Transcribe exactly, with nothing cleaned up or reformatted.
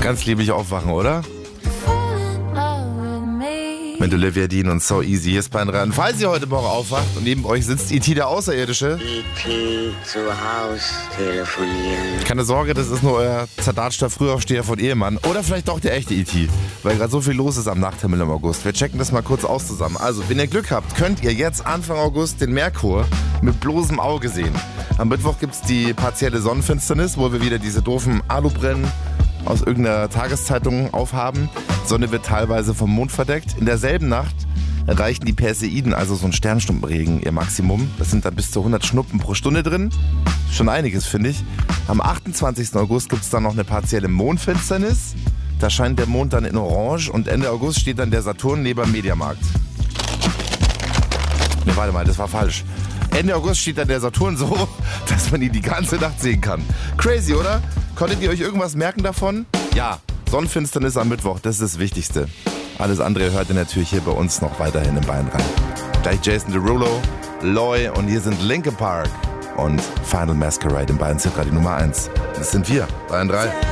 Ganz lieblich aufwachen, oder? Mit Olivia Dean und So Easy. Hier ist Bayern drei. Und falls ihr heute Morgen aufwacht und neben euch sitzt E T der Außerirdische. E T zu Haus telefonieren. Keine Sorge, das ist nur euer zerdatschter Frühaufsteher von Ehemann. Oder vielleicht doch der echte E T, weil gerade so viel los ist am Nachthimmel im August. Wir checken das mal kurz aus zusammen. Also, wenn ihr Glück habt, könnt ihr jetzt Anfang August den Merkur mit bloßem Auge sehen. Am Mittwoch gibt es die partielle Sonnenfinsternis, wo wir wieder diese doofen Alubrillen aus irgendeiner Tageszeitung aufhaben. Die Sonne wird teilweise vom Mond verdeckt. In derselben Nacht erreichen die Perseiden, also so ein Sternstundenregen, ihr Maximum. Das sind dann bis zu hundert Schnuppen pro Stunde drin. Schon einiges, finde ich. Am achtundzwanzigsten August gibt es dann noch eine partielle Mondfinsternis. Da scheint der Mond dann in Orange und Ende August steht dann der Saturn neben dem Mediamarkt. Ne, warte mal, das war falsch. Ende August steht dann der Saturn so, dass man ihn die ganze Nacht sehen kann. Crazy, oder? Konntet ihr euch irgendwas merken davon? Ja, Sonnenfinsternis am Mittwoch, das ist das Wichtigste. Alles andere hört ihr natürlich hier bei uns noch weiterhin in Bayern rein. Gleich Jason Derulo, Loy und hier sind Linkin Park und Final Masquerade in Bayern Ziffer die Nummer eins. Das sind wir, Bayern drei.